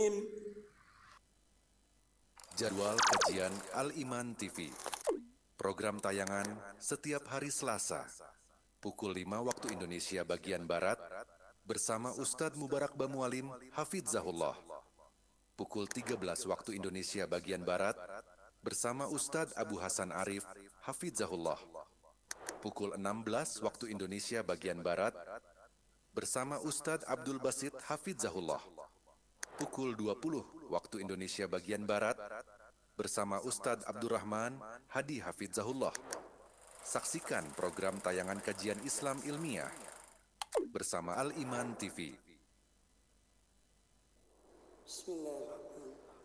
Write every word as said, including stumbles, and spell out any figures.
Jadwal kajian Al-Iman T V. Program tayangan setiap hari Selasa, pukul lima waktu Indonesia bagian Barat, bersama Ustadz Mubarak Bamualim Hafizahullah. Pukul tiga belas waktu Indonesia bagian Barat, bersama Ustadz Abu Hasan Arif Hafizahullah. Pukul enam belas waktu Indonesia bagian Barat, bersama Ustadz Abdul Basit Hafizahullah. Pukul dua puluh waktu Indonesia bagian Barat, bersama Ustadz Abdurrahman Hadi Hafizahullah. Saksikan program tayangan kajian Islam ilmiah bersama Al-Iman T V. Bismillahirrahmanirrahim.